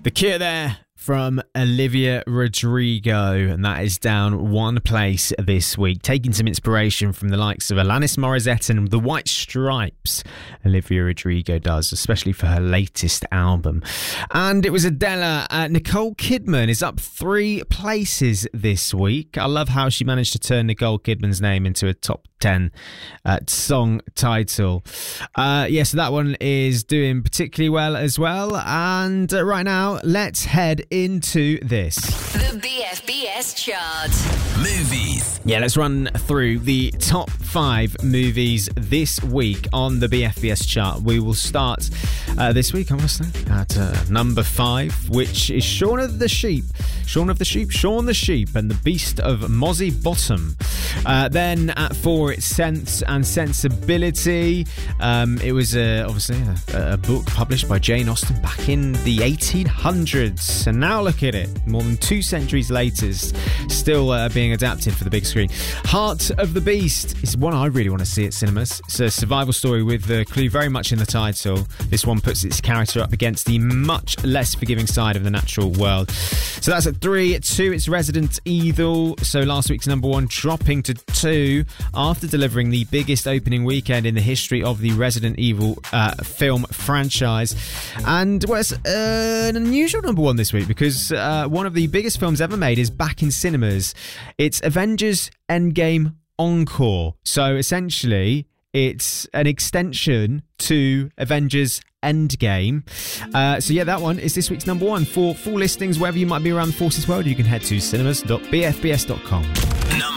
The Cure there from Olivia Rodrigo, and that is down one place this week, taking some inspiration from the likes of Alanis Morissette and the White Stripes. Olivia Rodrigo does, especially for her latest album. And it was Adele. Nicole Kidman is up 3 places this week. I love how she managed to turn Nicole Kidman's name into a top 10 song title. So that one is doing particularly well as well. And right now, let's head into this. The BFBS chart. Movies. Yeah, let's run through the top 5 movies this week on the BFBS chart. We will start this week, obviously, at number 5, which is Shaun the Sheep and the Beast of Mozzie Bottom. Then at 4, it's Sense and Sensibility. It was obviously a book published by Jane Austen back in the 1800s. And now look at it, more than 2 centuries later, still being adapted for the big screen. Heart of the Beast is one I really want to see at cinemas. It's a survival story with the clue very much in the title. This one puts its character up against the much less forgiving side of the natural world. So that's at 3. At 2, it's Resident Evil. So last week's number 1 dropping to 2 after delivering the biggest opening weekend in the history of the Resident Evil film franchise. And well, it's an unusual number 1 this week because one of the biggest films ever made is back in cinemas. It's Avengers Endgame Encore. So essentially, it's an extension to Avengers Endgame. That one is this week's number 1. For full listings, wherever you might be around the Forces world, you can head to cinemas.bfbs.com.